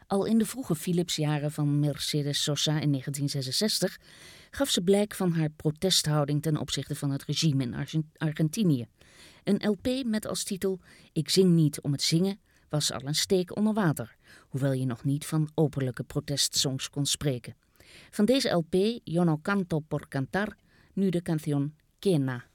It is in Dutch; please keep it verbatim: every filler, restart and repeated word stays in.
Al in de vroege Philips-jaren van Mercedes Sosa in negentien zesenzestig gaf ze blijk van haar protesthouding ten opzichte van het regime in Argent- Argentinië. Een L P met als titel Ik zing niet om het zingen was al een steek onder water, hoewel je nog niet van openlijke protestsongs kon spreken. Van deze L P, Yo no canto por cantar, nu de canción Quena.